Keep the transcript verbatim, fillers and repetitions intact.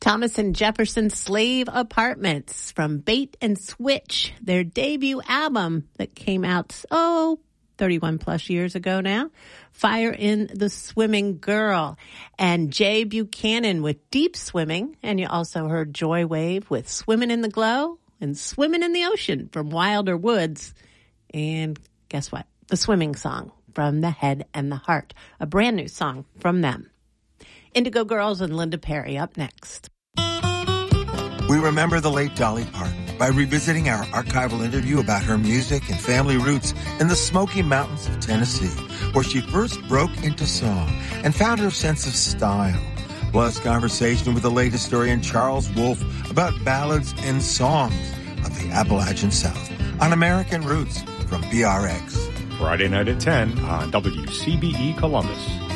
Thomas and Jefferson Slave Apartments from Bait and Switch, their debut album that came out, oh, thirty-one plus years ago now. Fire in the Swimming Girl. And Jay Buchanan with Deep Swimming. And you also heard Joy Wave with Swimming in the Glow and Swimming in the Ocean from Wilder Woods. And guess what? The Swimming Song from The Head and the Heart. A brand new song from them. Indigo Girls and Linda Perry up next. We remember the late Dolly Parton by revisiting our archival interview about her music and family roots in the Smoky Mountains of Tennessee, where she first broke into song and found her sense of style. Plus, conversation with the late historian Charles Wolfe about ballads and songs of the Appalachian South on American Roots from B R X. Friday night at ten on W C B E Columbus.